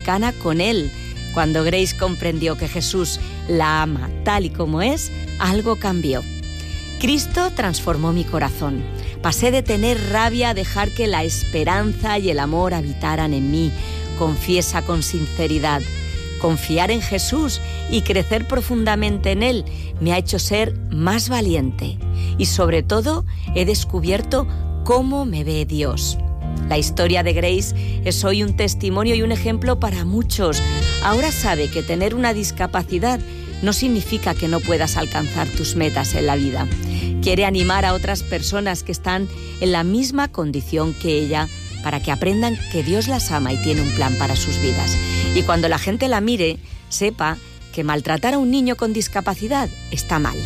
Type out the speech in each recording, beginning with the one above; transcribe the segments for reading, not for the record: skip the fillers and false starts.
cercana con Él. Cuando Grace comprendió que Jesús la ama tal y como es, algo cambió. Cristo transformó mi corazón. Pasé de tener rabia a dejar que la esperanza y el amor habitaran en mí. Confiesa con sinceridad. Confiar en Jesús y crecer profundamente en Él me ha hecho ser más valiente. Y sobre todo, he descubierto cómo me ve Dios. La historia de Grace es hoy un testimonio y un ejemplo para muchos. Ahora sabe que tener una discapacidad no significa que no puedas alcanzar tus metas en la vida. Quiere animar a otras personas que están en la misma condición que ella para que aprendan que Dios las ama y tiene un plan para sus vidas. Y cuando la gente la mire, sepa que maltratar a un niño con discapacidad está mal.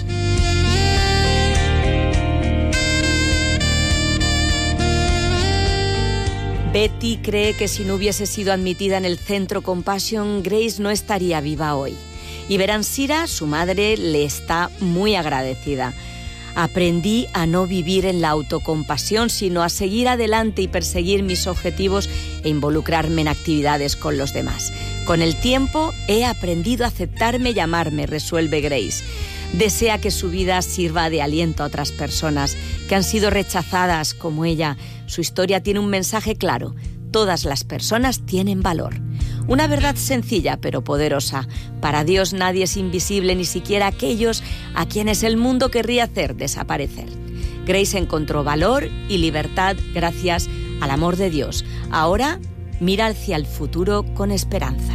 Betty cree que si no hubiese sido admitida en el centro Compassion, Grace no estaría viva hoy. Y Beransira, su madre, le está muy agradecida. Aprendí a no vivir en la autocompasión, sino a seguir adelante y perseguir mis objetivos e involucrarme en actividades con los demás. Con el tiempo he aprendido a aceptarme y amarme, resuelve Grace. Desea que su vida sirva de aliento a otras personas que han sido rechazadas como ella. Su historia tiene un mensaje claro. Todas las personas tienen valor. Una verdad sencilla pero poderosa. Para Dios nadie es invisible, ni siquiera aquellos a quienes el mundo querría hacer desaparecer. Grace encontró valor y libertad gracias al amor de Dios. Ahora mira hacia el futuro con esperanza.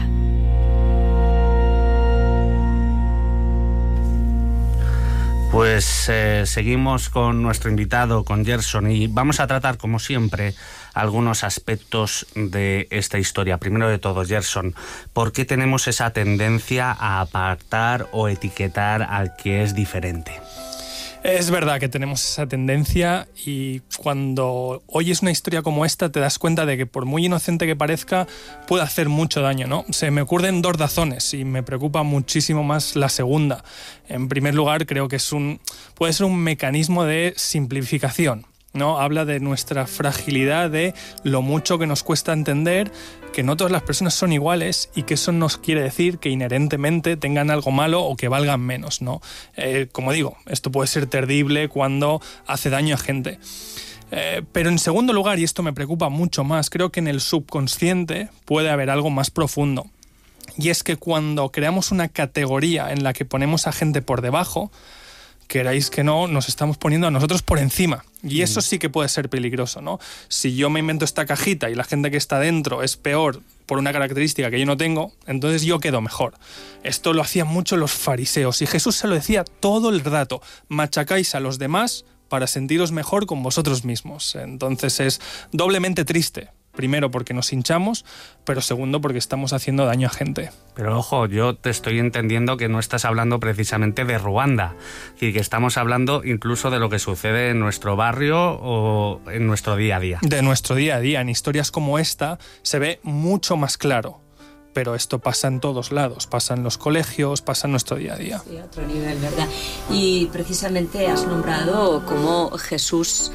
Pues seguimos con nuestro invitado, con Gerson, y vamos a tratar, como siempre, algunos aspectos de esta historia. Primero de todo, Gerson, ¿por qué tenemos esa tendencia a apartar o etiquetar al que es diferente? Es verdad que tenemos esa tendencia, y cuando oyes una historia como esta te das cuenta de que por muy inocente que parezca puede hacer mucho daño, ¿no? Se me ocurren dos razones y me preocupa muchísimo más la segunda. En primer lugar, creo que puede ser un mecanismo de simplificación, ¿no? Habla de nuestra fragilidad, de lo mucho que nos cuesta entender que no todas las personas son iguales y que eso nos quiere decir que inherentemente tengan algo malo o que valgan menos, ¿no? Como digo, esto puede ser terrible cuando hace daño a gente. Pero en segundo lugar, y esto me preocupa mucho más, creo que en el subconsciente puede haber algo más profundo. Y es que cuando creamos una categoría en la que ponemos a gente por debajo, queráis que no, nos estamos poniendo a nosotros por encima. Y eso sí que puede ser peligroso, ¿no? Si yo me invento esta cajita y la gente que está dentro es peor por una característica que yo no tengo, entonces yo quedo mejor. Esto lo hacían mucho los fariseos y Jesús se lo decía todo el rato: machacáis a los demás para sentiros mejor con vosotros mismos. Entonces es doblemente triste. Primero porque nos hinchamos, pero segundo porque estamos haciendo daño a gente. Pero ojo, yo te estoy entendiendo que no estás hablando precisamente de Ruanda, y que estamos hablando incluso de lo que sucede en nuestro barrio o en nuestro día a día. De nuestro día a día. En historias como esta se ve mucho más claro. Pero esto pasa en todos lados, pasa en los colegios, pasa en nuestro día a día. Sí, a otro nivel, ¿verdad? Y precisamente has nombrado cómo Jesús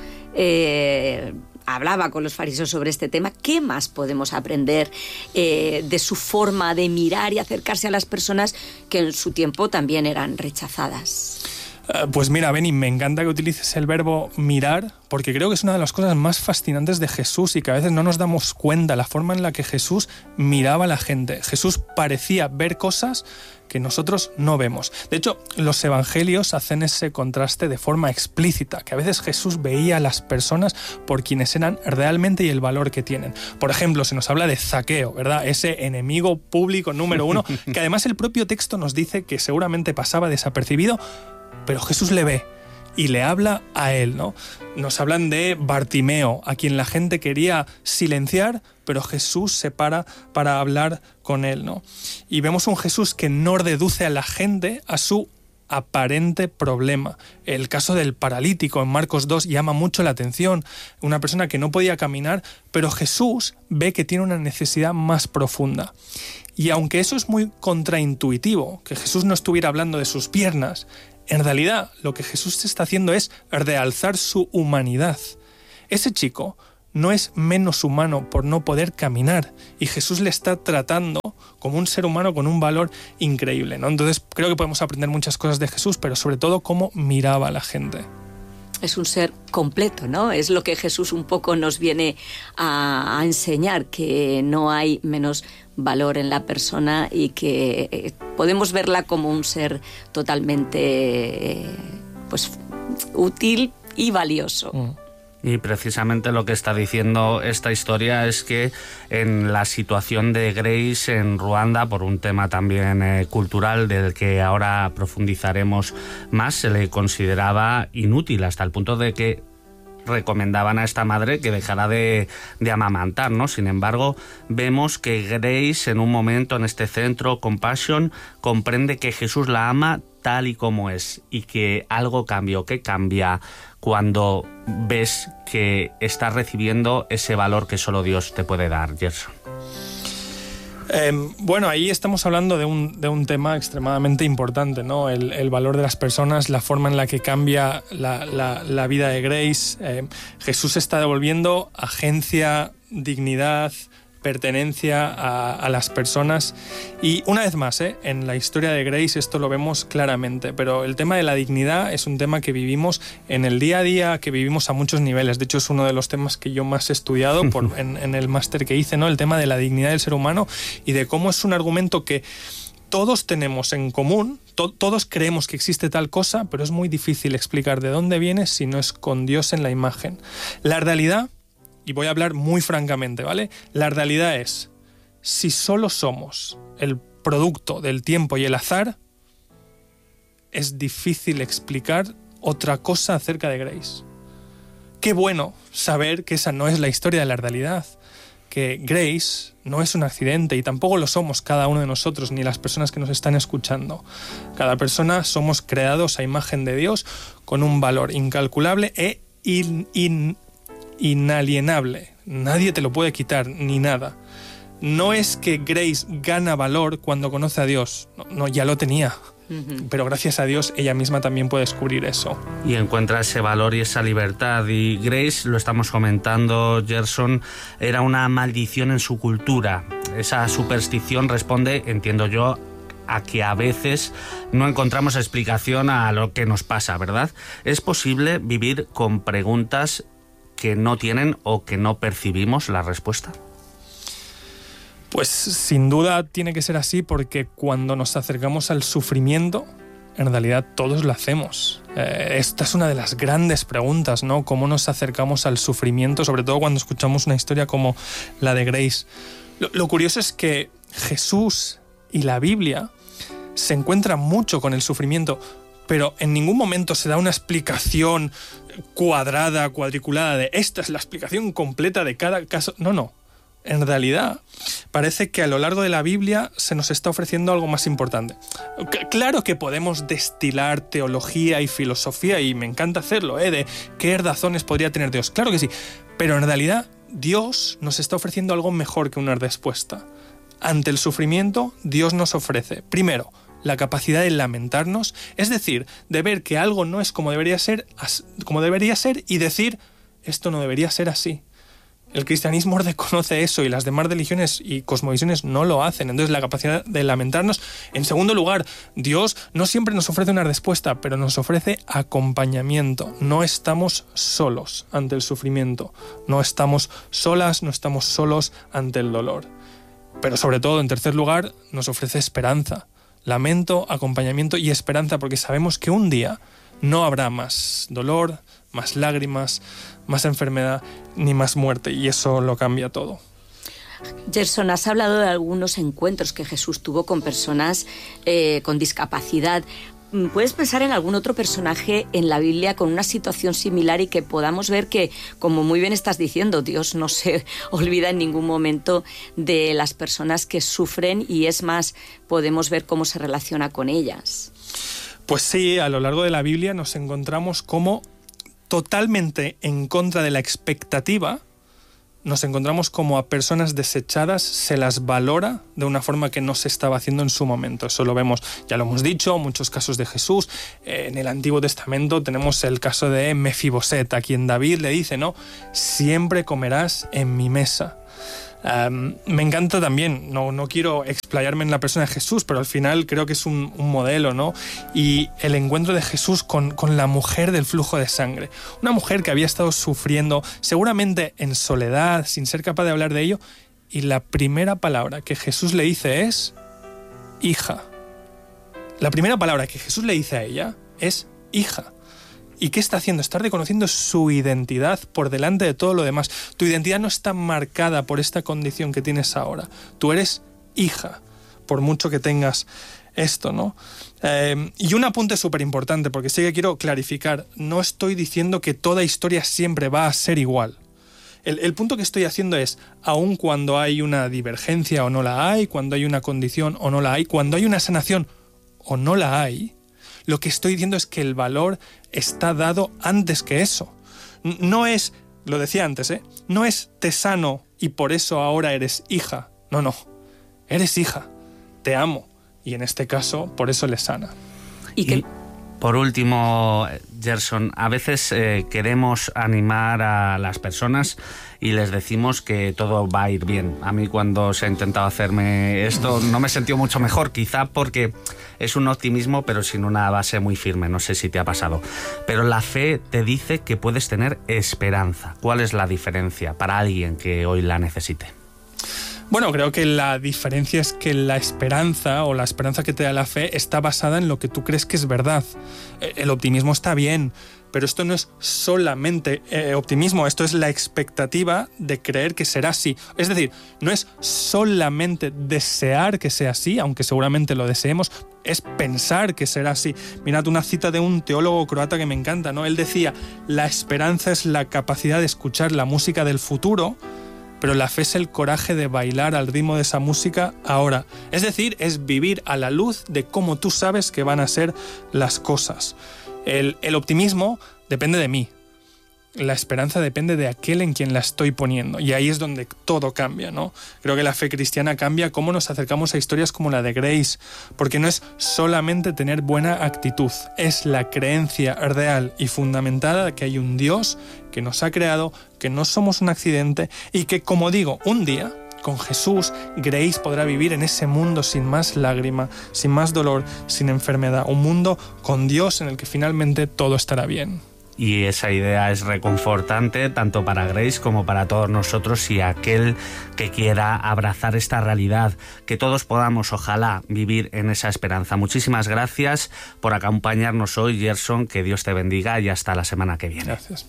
hablaba con los fariseos sobre este tema. ¿Qué más podemos aprender de su forma de mirar y acercarse a las personas que en su tiempo también eran rechazadas? Pues mira, Beni, me encanta que utilices el verbo mirar, porque creo que es una de las cosas más fascinantes de Jesús y que a veces no nos damos cuenta, la forma en la que Jesús miraba a la gente. Jesús parecía ver cosas que nosotros no vemos. De hecho, los evangelios hacen ese contraste de forma explícita, que a veces Jesús veía a las personas por quienes eran realmente y el valor que tienen. Por ejemplo, se nos habla de Zaqueo, ¿verdad? Ese enemigo público número 1, que además el propio texto nos dice que seguramente pasaba desapercibido, pero Jesús le ve y le habla a él, ¿no? Nos hablan de Bartimeo, a quien la gente quería silenciar, pero Jesús se para hablar con él, ¿no? Y vemos un Jesús que no reduce a la gente a su aparente problema. El caso del paralítico en Marcos 2 llama mucho la atención. Una persona que no podía caminar, pero Jesús ve que tiene una necesidad más profunda. Y aunque eso es muy contraintuitivo, que Jesús no estuviera hablando de sus piernas, en realidad lo que Jesús está haciendo es realzar su humanidad. Ese chico no es menos humano por no poder caminar, y Jesús le está tratando como un ser humano con un valor increíble, ¿no? Entonces creo que podemos aprender muchas cosas de Jesús, pero sobre todo cómo miraba a la gente. Es un ser completo, ¿no? Es lo que Jesús un poco nos viene a enseñar, que no hay menos valor en la persona y que podemos verla como un ser totalmente pues, útil y valioso. Y precisamente lo que está diciendo esta historia es que en la situación de Grace en Ruanda, por un tema también cultural del que ahora profundizaremos más, se le consideraba inútil hasta el punto de que recomendaban a esta madre que dejara de amamantar, ¿no? Sin embargo, vemos que Grace en un momento en este centro Compassion comprende que Jesús la ama tal y como es y que algo cambió. ¿Qué cambia cuando ves que estás recibiendo ese valor que solo Dios te puede dar, Gerson? Bueno, ahí estamos hablando de un tema extremadamente importante, ¿no? El valor de las personas, la forma en la que cambia la vida de Grace. Jesús está devolviendo agencia, dignidad, pertenencia a las personas. Y una vez más, en la historia de Grace esto lo vemos claramente, pero el tema de la dignidad es un tema que vivimos en el día a día, que vivimos a muchos niveles. De hecho, es uno de los temas que yo más he estudiado en el máster que hice, ¿no? El tema de la dignidad del ser humano y de cómo es un argumento que todos tenemos en común, todos creemos que existe tal cosa, pero es muy difícil explicar de dónde viene si no es con Dios en la imagen. La realidad, y voy a hablar muy francamente, ¿vale? La realidad es, si solo somos el producto del tiempo y el azar, es difícil explicar otra cosa acerca de Grace. Qué bueno saber que esa no es la historia de la realidad, que Grace no es un accidente y tampoco lo somos cada uno de nosotros ni las personas que nos están escuchando. Cada persona somos creados a imagen de Dios con un valor incalculable e inalienable. Nadie te lo puede quitar, ni nada. No es que Grace gana valor cuando conoce a Dios. No, ya lo tenía. Pero gracias a Dios ella misma también puede descubrir eso. Y encuentra ese valor y esa libertad. Y Grace, lo estamos comentando, Gerson, era una maldición en su cultura. Esa superstición responde, entiendo yo, a que a veces no encontramos explicación a lo que nos pasa, ¿verdad? ¿Es posible vivir con preguntas que no tienen o que no percibimos la respuesta? Pues sin duda tiene que ser así, porque cuando nos acercamos al sufrimiento, en realidad todos lo hacemos. Esta es una de las grandes preguntas, ¿no? ¿Cómo nos acercamos al sufrimiento? Sobre todo cuando escuchamos una historia como la de Grace. Lo curioso es que Jesús y la Biblia se encuentran mucho con el sufrimiento, pero en ningún momento se da una explicación cuadrada, cuadriculada de esta es la explicación completa de cada caso. No. En realidad, parece que a lo largo de la Biblia se nos está ofreciendo algo más importante. Claro que podemos destilar teología y filosofía, y me encanta hacerlo, de qué razones podría tener Dios. Claro que sí, pero en realidad Dios nos está ofreciendo algo mejor que una respuesta. Ante el sufrimiento, Dios nos ofrece, primero, la capacidad de lamentarnos, es decir, de ver que algo no es como debería ser y decir, esto no debería ser así. El cristianismo reconoce eso y las demás religiones y cosmovisiones no lo hacen. Entonces, la capacidad de lamentarnos. En segundo lugar, Dios no siempre nos ofrece una respuesta, pero nos ofrece acompañamiento. No estamos solos ante el sufrimiento. No estamos solas, no estamos solos ante el dolor. Pero sobre todo, en tercer lugar, nos ofrece esperanza. Lamento, acompañamiento y esperanza, porque sabemos que un día no habrá más dolor, más lágrimas, más enfermedad, ni más muerte, y eso lo cambia todo. Gerson, has hablado de algunos encuentros que Jesús tuvo con personas con discapacidad. ¿Puedes pensar en algún otro personaje en la Biblia con una situación similar y que podamos ver que, como muy bien estás diciendo, Dios no se olvida en ningún momento de las personas que sufren y es más, podemos ver cómo se relaciona con ellas? Pues sí, a lo largo de la Biblia nos encontramos como totalmente en contra de la expectativa, nos encontramos como a personas desechadas se las valora de una forma que no se estaba haciendo en su momento. Eso lo vemos, ya lo hemos dicho, muchos casos de Jesús. En el Antiguo Testamento tenemos el caso de Mefiboset, a quien David le dice, ¿no? Siempre comerás en mi mesa. Me encanta también, no quiero explayarme en la persona de Jesús, pero al final creo que es un modelo, ¿no? Y el encuentro de Jesús con la mujer del flujo de sangre. Una mujer que había estado sufriendo, seguramente en soledad, sin ser capaz de hablar de ello, y la primera palabra que Jesús le dice es hija. La primera palabra que Jesús le dice a ella es hija. ¿Y qué está haciendo? Está reconociendo su identidad por delante de todo lo demás. Tu identidad no está marcada por esta condición que tienes ahora. Tú eres hija, por mucho que tengas esto, ¿no? Y un apunte súper importante, porque sí que quiero clarificar. No estoy diciendo que toda historia siempre va a ser igual. El punto que estoy haciendo es, aun cuando hay una divergencia o no la hay, cuando hay una condición o no la hay, cuando hay una sanación o no la hay, lo que estoy diciendo es que el valor está dado antes que eso. No es, lo decía antes, no es te sano y por eso ahora eres hija. No, eres hija, te amo y en este caso por eso le sana. Y por último, Gerson, a veces queremos animar a las personas y les decimos que todo va a ir bien. A mí cuando se ha intentado hacerme esto no me he sentido mucho mejor, quizá porque es un optimismo pero sin una base muy firme, no sé si te ha pasado. Pero la fe te dice que puedes tener esperanza. ¿Cuál es la diferencia para alguien que hoy la necesite? Bueno, creo que la diferencia es que la esperanza o la esperanza que te da la fe está basada en lo que tú crees que es verdad. El optimismo está bien, pero esto no es solamente optimismo, esto es la expectativa de creer que será así. Es decir, no es solamente desear que sea así, aunque seguramente lo deseemos, es pensar que será así. Mirad una cita de un teólogo croata que me encanta, ¿no? Él decía, la esperanza es la capacidad de escuchar la música del futuro, pero la fe es el coraje de bailar al ritmo de esa música ahora. Es decir, es vivir a la luz de cómo tú sabes que van a ser las cosas. El optimismo depende de mí. La esperanza depende de aquel en quien la estoy poniendo. Y ahí es donde todo cambia, ¿no? Creo que la fe cristiana cambia cómo nos acercamos a historias como la de Grace, porque no es solamente tener buena actitud, es la creencia real y fundamentada de que hay un Dios que nos ha creado, que no somos un accidente y que, como digo, un día, con Jesús, Grace podrá vivir en ese mundo sin más lágrima, sin más dolor, sin enfermedad. Un mundo con Dios en el que finalmente todo estará bien. Y esa idea es reconfortante tanto para Grace como para todos nosotros y aquel que quiera abrazar esta realidad, que todos podamos, ojalá, vivir en esa esperanza. Muchísimas gracias por acompañarnos hoy, Gerson, que Dios te bendiga y hasta la semana que viene. Gracias.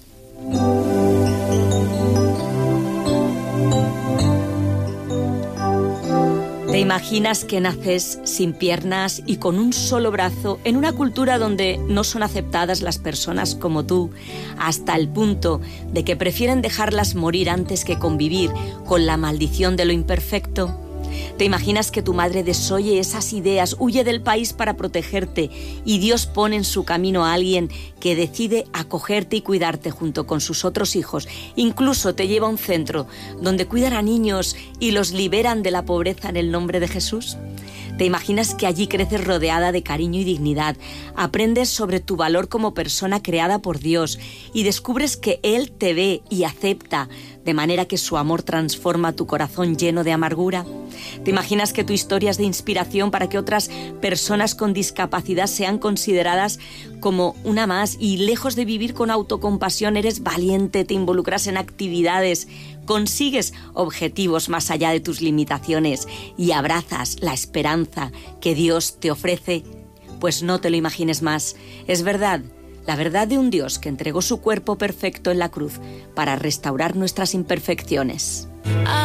¿Te imaginas que naces sin piernas y con un solo brazo en una cultura donde no son aceptadas las personas como tú, hasta el punto de que prefieren dejarlas morir antes que convivir con la maldición de lo imperfecto? ¿Te imaginas que tu madre desoye esas ideas, huye del país para protegerte y Dios pone en su camino a alguien que decide acogerte y cuidarte junto con sus otros hijos? Incluso te lleva a un centro donde cuidan a niños y los liberan de la pobreza en el nombre de Jesús. ¿Te imaginas que allí creces rodeada de cariño y dignidad, aprendes sobre tu valor como persona creada por Dios y descubres que Él te ve y acepta, de manera que su amor transforma tu corazón lleno de amargura? ¿Te imaginas que tu historia es de inspiración para que otras personas con discapacidad sean consideradas como una más y, lejos de vivir con autocompasión, eres valiente, te involucras en actividades, consigues objetivos más allá de tus limitaciones y abrazas la esperanza que Dios te ofrece? Pues no te lo imagines más. Es verdad. La verdad de un Dios que entregó su cuerpo perfecto en la cruz para restaurar nuestras imperfecciones.